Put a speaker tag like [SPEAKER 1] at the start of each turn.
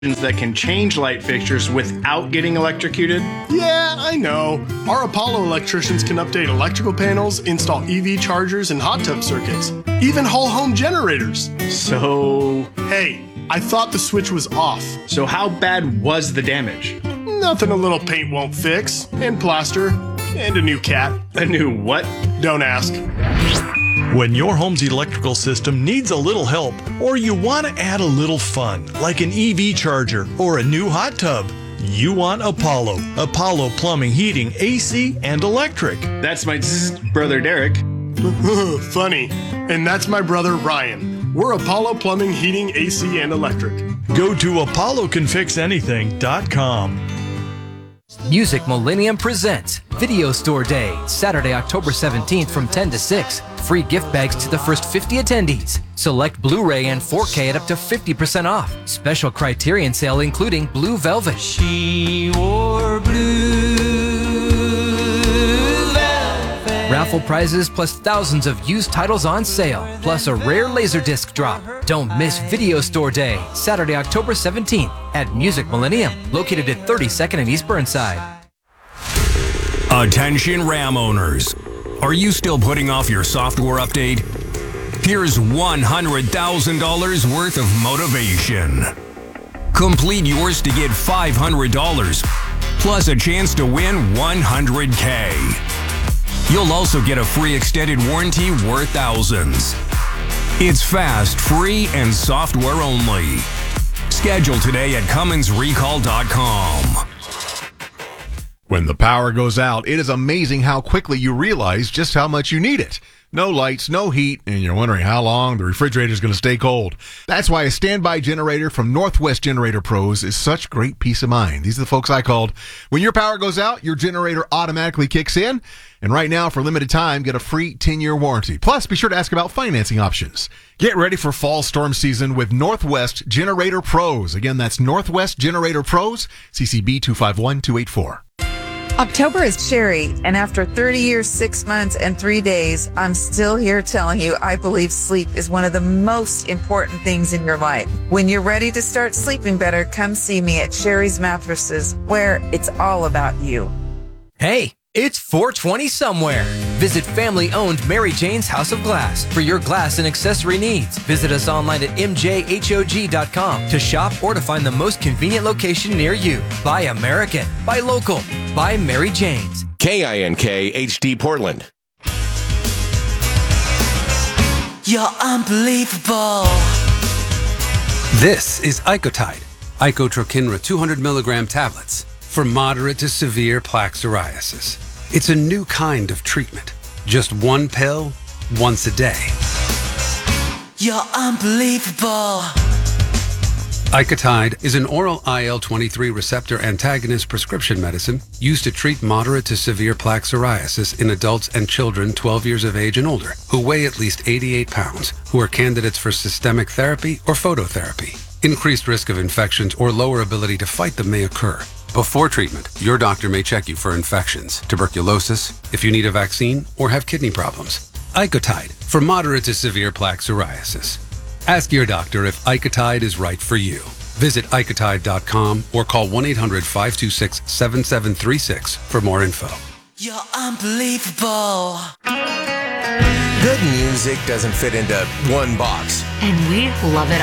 [SPEAKER 1] that can change light fixtures without getting electrocuted?
[SPEAKER 2] Yeah, I know. Our Apollo electricians can update electrical panels, install EV chargers and hot tub circuits, even whole home generators.
[SPEAKER 1] So
[SPEAKER 2] I thought the switch was off.
[SPEAKER 1] So how bad was the damage?
[SPEAKER 2] Nothing a little paint won't fix, and plaster, and a new cat.
[SPEAKER 1] A new what?
[SPEAKER 2] Don't ask.
[SPEAKER 3] When your home's electrical system needs a little help, or you want to add a little fun, like an EV charger or a new hot tub, you want Apollo. Apollo Plumbing, Heating, AC, and Electric.
[SPEAKER 1] That's my brother Derek.
[SPEAKER 2] Funny. And that's my brother Ryan. We're Apollo Plumbing, Heating, AC, and Electric.
[SPEAKER 3] Go to apollocanfixanything.com.
[SPEAKER 4] Music Millennium presents Video Store Day, Saturday, October 17th from 10 to 6. Free gift bags to the first 50 attendees. Select Blu-ray and 4K at up to 50% off. Special Criterion sale including Blue Velvet.
[SPEAKER 5] She wore blue velvet.
[SPEAKER 4] Raffle prizes plus thousands of used titles on sale, plus a rare Laserdisc drop. Don't miss Video Store Day, Saturday, October 17th at Music Millennium, located at 32nd and East Burnside.
[SPEAKER 6] Attention RAM owners. Are you still putting off your software update? Here's $100,000 worth of motivation. Complete yours to get $500, plus a chance to win $100K. You'll also get a free extended warranty worth thousands. It's fast, free, and software only. Schedule today at CumminsRecall.com.
[SPEAKER 7] When the power goes out, it is amazing how quickly you realize just how much you need it. No lights, no heat, and you're wondering how long the refrigerator is going to stay cold. That's why a standby generator from Northwest Generator Pros is such great peace of mind. These are the folks I called. When your power goes out, your generator automatically kicks in. And right now, for a limited time, get a free 10-year warranty. Plus, be sure to ask about financing options. Get ready for fall storm season with Northwest Generator Pros. Again, that's Northwest Generator Pros, CCB 251284.
[SPEAKER 8] October is Sherry, and after 30 years, 6 months, and 3 days, I'm still here telling you I believe sleep is one of the most important things in your life. When you're ready to start sleeping better, come see me at Sherry's Mattresses, where it's all about you.
[SPEAKER 4] Hey, it's 420 somewhere. Visit family-owned Mary Jane's House of Glass for your glass and accessory needs. Visit us online at mjhog.com to shop or to find the most convenient location near you. Buy American. Buy local. Buy Mary Jane's.
[SPEAKER 9] KINK HD Portland.
[SPEAKER 5] You're unbelievable.
[SPEAKER 10] This is Icotide, Icotrokinra 200 milligram tablets for moderate to severe plaque psoriasis. It's a new kind of treatment. Just one pill, once a day.
[SPEAKER 5] You're unbelievable.
[SPEAKER 10] Icotide is an oral IL-23 receptor antagonist prescription medicine used to treat moderate to severe plaque psoriasis in adults and children 12 years of age and older who weigh at least 88 pounds, who are candidates for systemic therapy or phototherapy. Increased risk of infections or lower ability to fight them may occur. Before treatment, your doctor may check you for infections, tuberculosis, if you need a vaccine, or have kidney problems. Icotide for moderate to severe plaque psoriasis. Ask your doctor if Icotide is right for you. Visit Icotide.com or call 1-800-526-7736 for more info.
[SPEAKER 5] You're unbelievable.
[SPEAKER 9] Good music doesn't fit into one box.
[SPEAKER 11] And we love it